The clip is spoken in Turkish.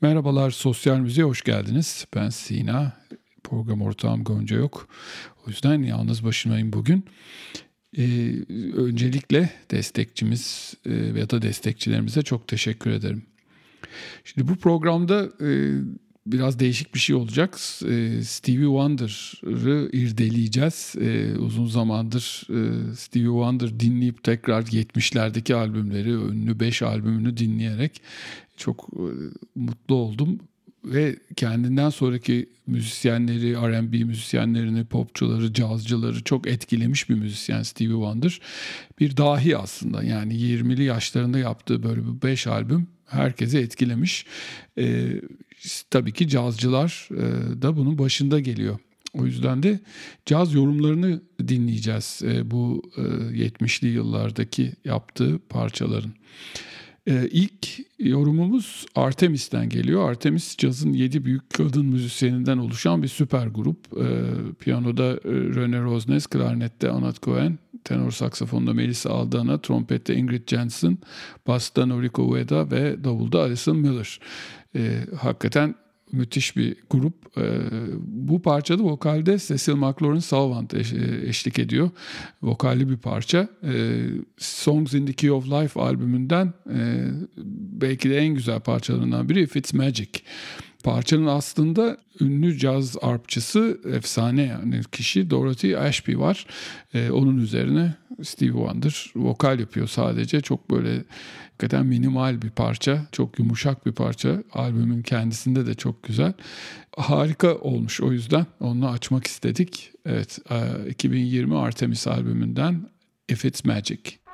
Merhabalar, Sosyal Müziğe hoş geldiniz. Ben Sina, program ortağım Gonca yok. O yüzden yalnız başımayım bugün. Öncelikle destekçimiz ya da destekçilerimize çok teşekkür ederim. Şimdi bu programda biraz değişik bir şey olacak. Stevie Wonder'ı irdeleyeceğiz. Uzun zamandır Stevie Wonder dinleyip tekrar 70'lerdeki albümleri, ünlü 5 albümünü dinleyerek çok mutlu oldum. Ve kendinden sonraki müzisyenleri, R&B müzisyenlerini, popçuları, cazcıları çok etkilemiş bir müzisyen Stevie Wonder. Bir dahi aslında, yani 20'li yaşlarında yaptığı böyle bir 5 albüm herkese etkilemiş. Tabii ki cazcılar da bunun başında geliyor. O yüzden de caz yorumlarını dinleyeceğiz bu 70'li yıllardaki yaptığı parçaların. İlk yorumumuz Artemis'ten geliyor. Artemis cazın 7 büyük kadın müzisyeninden oluşan bir süper grup. Piyanoda Rene Rosnes, klarnette Anat Cohen, tenor saksafonda Melissa Aldana, trompette Ingrid Jensen, basta Noriko Ueda ve davulda Alison Miller. Hakikaten müthiş bir grup. Bu parçada vokalde Cecil McLaurin Salvant eşlik ediyor. Vokalli bir parça. Songs in the Key of Life albümünden belki de en güzel parçalarından biri If It's Magic. Parçanın aslında ünlü caz arpçısı, efsane yani kişi Dorothy Ashby var. Onun üzerine Stevie Wonder vokal yapıyor sadece. Çok böyle hakikaten minimal bir parça. Çok yumuşak bir parça. Albümün kendisinde de çok güzel. Harika olmuş, o yüzden onu açmak istedik. Evet, 2020 Artemis albümünden If It's Magic.